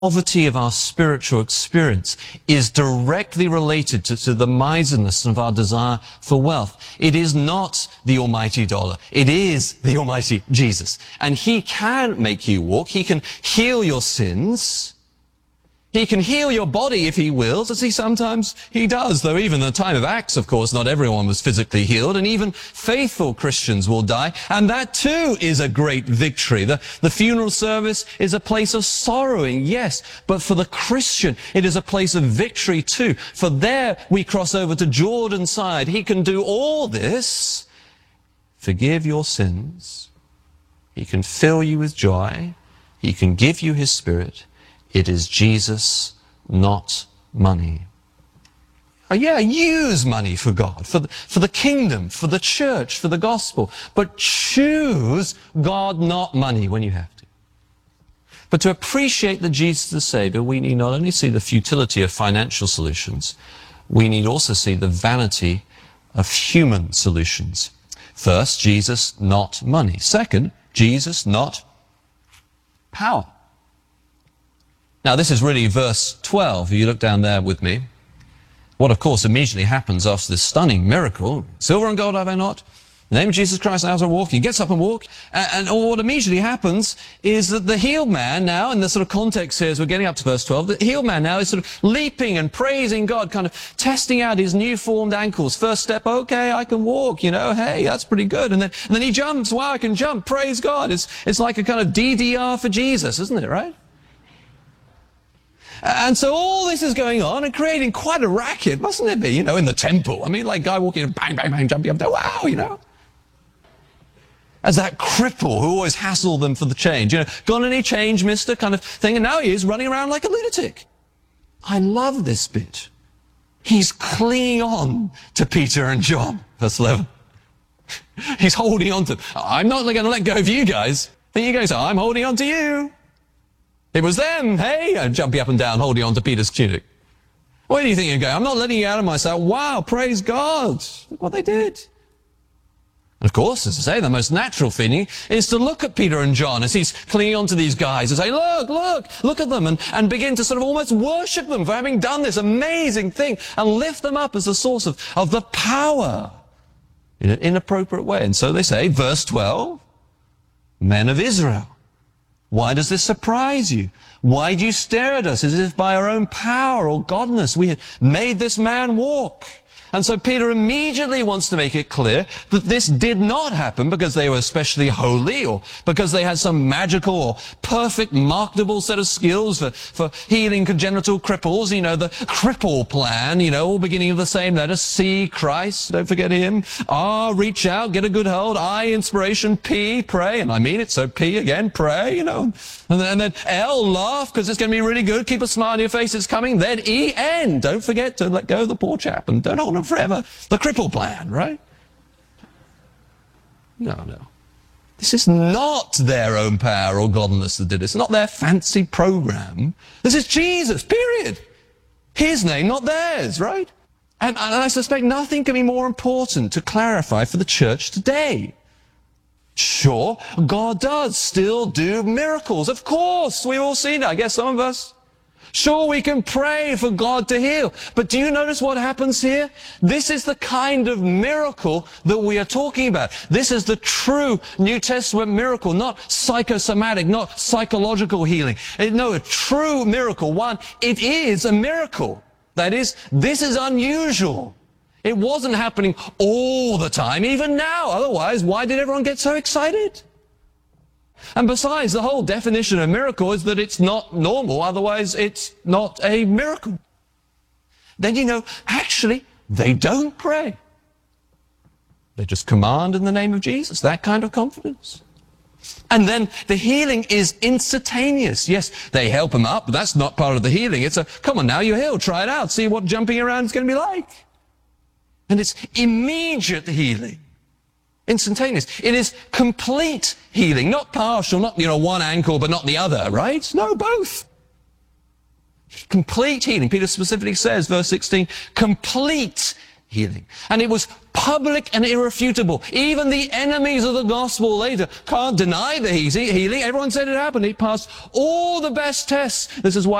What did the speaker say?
poverty of our spiritual experience is directly related to the miserliness of our desire for wealth. It is not the almighty dollar. It is the almighty Jesus. And he can make you walk. He can heal your sins. He can heal your body if he wills, as he does, though even in the time of Acts, of course, not everyone was physically healed, and even faithful Christians will die, and that too is a great victory. The funeral service is a place of sorrowing, yes, but for the Christian, it is a place of victory too. For there we cross over to Jordan's side. He can do all this, forgive your sins, he can fill you with joy, he can give you his Spirit. It is Jesus, not money. Oh, yeah, use money for God, for the kingdom, for the church, for the gospel. But choose God, not money, when you have to. But to appreciate that Jesus is the Savior, we need not only see the futility of financial solutions, we need also see the vanity of human solutions. First, Jesus, not money. Second, Jesus, not power. Now, this is really verse 12. If you look down there with me, what, of course, immediately happens after this stunning miracle, silver and gold have I not, in the name of Jesus Christ, I walk. He gets up and walks, and what immediately happens is that the healed man now, in the sort of context here as we're getting up to verse 12, the healed man now is sort of leaping and praising God, kind of testing out his new-formed ankles. First step, okay, I can walk, hey, that's pretty good. And then he jumps, wow, I can jump, praise God. It's like a kind of DDR for Jesus, isn't it, right? And so all this is going on and creating quite a racket, mustn't it be, in the temple? I mean, like guy walking and bang, bang, bang, jumping up there, wow, As that cripple who always hassled them for the change, got any change, mister, kind of thing, and now he is running around like a lunatic. I love this bit. He's clinging on to Peter and John, verse 11. He's holding on to them. I'm not going to let go of you guys. Then you go, so I'm holding on to you. It was them, hey, and jumping up and down, holding on to Peter's tunic. Where do you think you're going? I'm not letting you out of myself. Wow, praise God. Look what they did. And of course, as I say, the most natural feeling is to look at Peter and John as he's clinging on to these guys and say, look at them, and begin to sort of almost worship them for having done this amazing thing and lift them up as the source of the power in an inappropriate way. And so they say, verse 12, men of Israel. Why does this surprise you? Why do you stare at us as if by our own power or godness we had made this man walk? And so Peter immediately wants to make it clear that this did not happen because they were especially holy or because they had some magical or perfect marketable set of skills for healing congenital cripples. The cripple plan, all beginning of the same letter. C, Christ, don't forget him. R, reach out, get a good hold. I, inspiration. P, pray, and I mean it, so P again, pray, And then L, laugh, because it's going to be really good. Keep a smile on your face, it's coming. Then E, N, don't forget to let go of the poor chap and don't hold him forever. The cripple plan, right? No. This is not their own power or godliness that did it. It's not their fancy program. This is Jesus, period. His name, not theirs, right? And I suspect nothing can be more important to clarify for the church today. Sure, God does still do miracles. Of course, we've all seen it. I guess some of us. Sure, we can pray for God to heal. But do you notice what happens here? This is the kind of miracle that we are talking about. This is the true New Testament miracle, not psychosomatic, not psychological healing. No, a true miracle. One, it is a miracle. That is, this is unusual. It wasn't happening all the time, even now. Otherwise, why did everyone get so excited? And besides, the whole definition of miracle is that it's not normal, otherwise it's not a miracle. Then actually, they don't pray. They just command in the name of Jesus, that kind of confidence. And then the healing is instantaneous. Yes, they help him up, but that's not part of the healing. It's come on now, you're healed, try it out, see what jumping around is going to be like. And it's immediate healing. Instantaneous. It is complete healing, not partial, not, one ankle but not the other, right? No, both. Complete healing. Peter specifically says, verse 16, complete healing. And it was public and irrefutable. Even the enemies of the gospel later can't deny the healing. Everyone said it happened. It passed all the best tests. This is why